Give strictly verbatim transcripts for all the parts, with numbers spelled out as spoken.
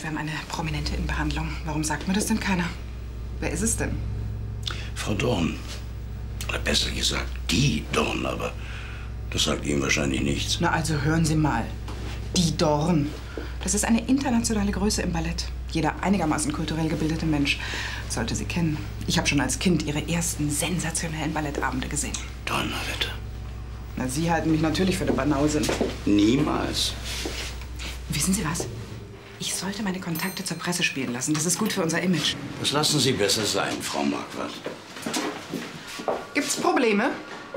wir haben eine Prominente in Behandlung. Warum sagt mir das denn keiner? Wer ist es denn? Frau Dorn. Oder besser gesagt, die Dorn, aber das sagt Ihnen wahrscheinlich nichts. Na also hören Sie mal. Die Dorn. Das ist eine internationale Größe im Ballett. Jeder einigermaßen kulturell gebildete Mensch sollte sie kennen. Ich habe schon als Kind ihre ersten sensationellen Ballettabende gesehen. Donnerwetter. Na, Sie halten mich natürlich für eine Banausin. Niemals. Wissen Sie was? Ich sollte meine Kontakte zur Presse spielen lassen. Das ist gut für unser Image. Das lassen Sie besser sein, Frau Marquardt. Gibt's Probleme?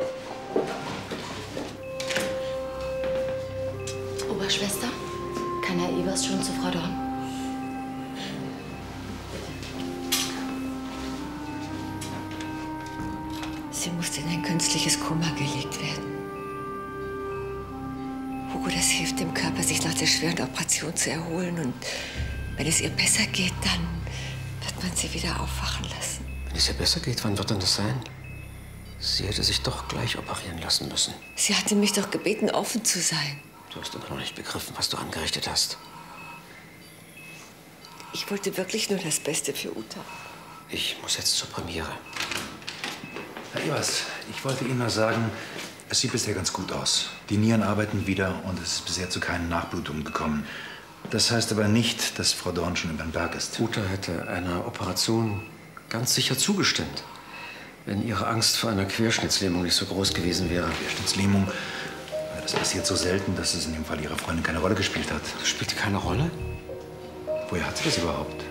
Oberschwester, kann Herr Evers schon zu Frau Dorn? Sie musste in ein künstliches Koma gelegt werden. Hugo, das hilft dem Körper, sich nach der schweren Operation zu erholen. Und wenn es ihr besser geht, dann wird man sie wieder aufwachen lassen. Wenn es ihr besser geht, wann wird denn das sein? Sie hätte sich doch gleich operieren lassen müssen. Sie hatte mich doch gebeten, offen zu sein. Du hast immer noch nicht begriffen, was du angerichtet hast. Ich wollte wirklich nur das Beste für Uta. Ich muss jetzt zur Premiere. Herr Evers, ich wollte Ihnen nur sagen, es sieht bisher ganz gut aus. Die Nieren arbeiten wieder und es ist bisher zu keinen Nachblutungen gekommen. Das heißt aber nicht, dass Frau Dorn schon über den Berg ist. Uta hätte einer Operation ganz sicher zugestimmt, wenn ihre Angst vor einer Querschnittslähmung nicht so groß gewesen wäre. Querschnittslähmung, das passiert so selten, dass es in dem Fall Ihrer Freundin keine Rolle gespielt hat. Das spielte keine Rolle? Woher hat sie das überhaupt?